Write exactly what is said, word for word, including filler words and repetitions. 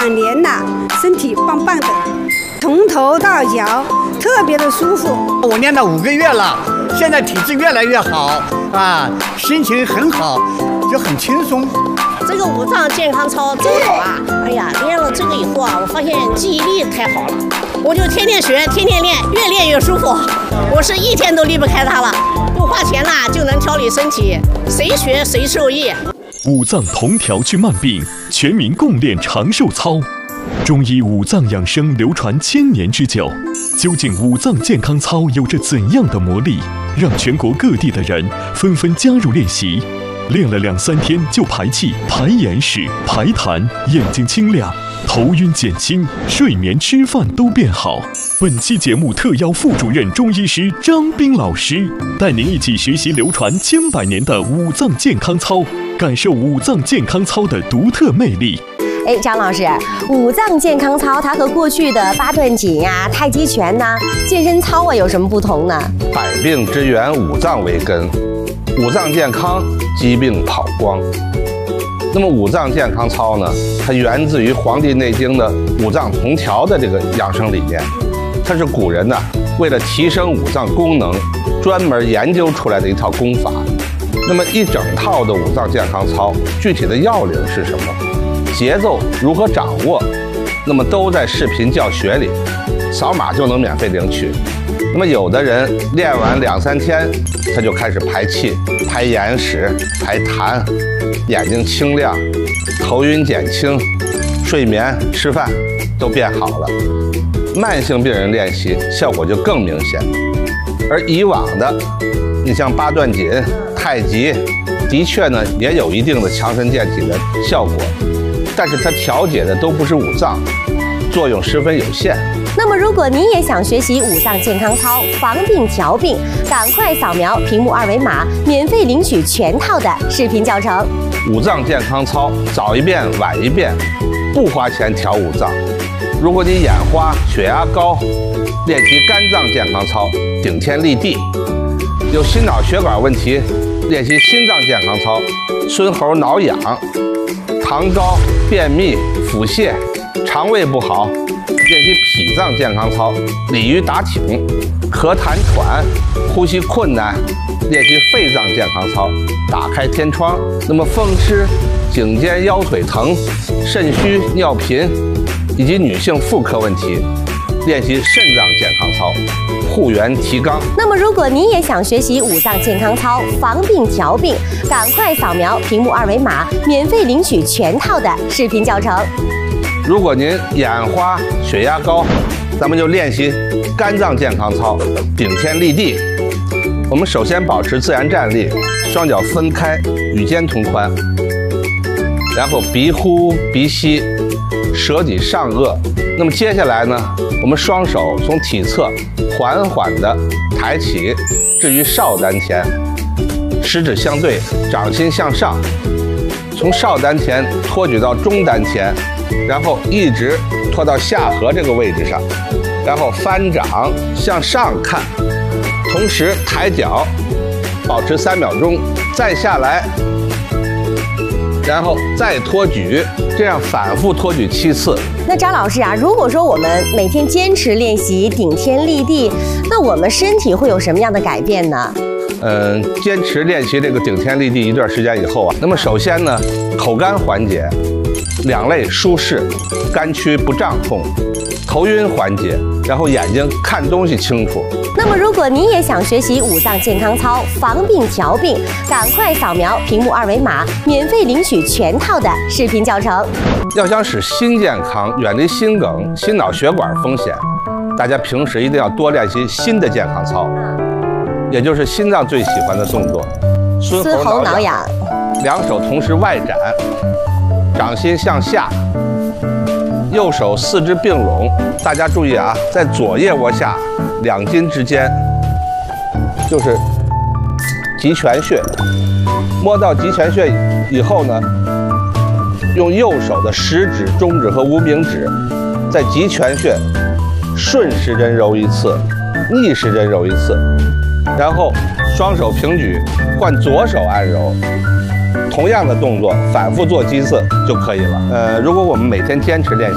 两年了，身体棒棒的，从头到脚特别的舒服。 我练了五个月了，现在体质越来越好啊，心情很好，就很轻松。 这个五脏健康操真好啊！哎呀，练了这个以后啊，我发现记忆力太好了，我就天天学，天天练，越练越舒服。我是一天都离不开它了，不花钱啦就能调理身体，谁学谁受益。 五脏同调去慢病，全民共练长寿操。中医五脏养生流传千年之久，究竟五脏健康操有着怎样的魔力，让全国各地的人纷纷加入练习？练了两三天就排气、排眼屎、排痰，眼睛清亮，头晕减轻，睡眠、吃饭都变好。本期节目特邀副主任中医师张斌老师，带您一起学习流传千百年的五脏健康操，感受五脏健康操的独特魅力。 哎，张老师，五脏健康操它和过去的八段锦呀、太极拳呐、健身操啊有什么不同呢？ 百病之源，五脏为根，五脏健康，疾病跑光。那么五脏健康操呢，它源自于《黄帝内经》的五脏同调的这个养生理念，它是古人呢为了提升五脏功能，专门研究出来的一套功法。那么一整套的五脏健康操，具体的要领是什么？节奏如何掌握？那么都在视频教学里，扫码就能免费领取。那么有的人练完两三天，他就开始排气、排眼屎、排痰，眼睛清亮，头晕减轻，睡眠、吃饭都变好了。慢性病人练习效果就更明显。而以往的，你像八段锦、太极，的确呢也有一定的强身健体的效果，但是它调节的都不是五脏，作用十分有限。 那么，如果您也想学习五脏健康操，防病调病，赶快扫描屏幕二维码，免费领取全套的视频教程。 五脏健康操，早一遍晚一遍，不花钱调五脏。如果你眼花、血压高，练习肝脏健康操，顶天立地；有心脑血管问题，练习心脏健康操，孙猴挠痒；糖高、便秘、腹泻、肠胃不好，练习脾脏健康操，鲤鱼打挺；咳痰喘、呼吸困难，练习肺脏健康操，打开天窗。那么风湿、颈肩腰腿疼、肾虚、尿频以及女性妇科问题，练习肾脏健康操，护元提肛。 那么，如果您也想学习五脏健康操，防病调病，赶快扫描屏幕二维码，免费领取全套的视频教程。 如果您眼花、血压高，咱们就练习肝脏健康操，顶天立地。我们首先保持自然站立，双脚分开，与肩同宽，然后鼻呼鼻吸，舌抵上颚。那么接下来呢，我们双手从体侧缓缓地抬起，置于少丹田，食指相对，掌心向上，从少丹田托举到中丹田，然后一直拖到下颌这个位置上，然后翻掌向上看，同时抬脚，保持三秒钟，再下来，然后再托举，这样反复托举七次。 那张老师啊，如果说我们每天坚持练习顶天立地，那我们身体会有什么样的改变呢？ 嗯，坚持练习这个顶天立地一段时间以后啊，那么首先呢，口干缓解，两肋舒适，肝区不胀痛，头晕缓解，然后眼睛看东西清楚。 那么，如果您也想学习五脏健康操，防病调病，赶快扫描屏幕二维码，免费领取全套的视频教程。 要想使心健康，远离心梗、心脑血管风险，大家平时一定要多练习心的健康操，也就是心脏最喜欢的动作， 孙猴挠痒， 两手同时外展，掌心向下，右手四肢并拢。大家注意啊，在左腋窝下两筋之间就是极泉穴，摸到极泉穴以后呢，用右手的食指、中指和无名指在极泉穴顺时针揉一次，逆时针揉一次，然后双手平举，换左手按揉。同样的动作反复做几次就可以了。呃，如果我们每天坚持练习。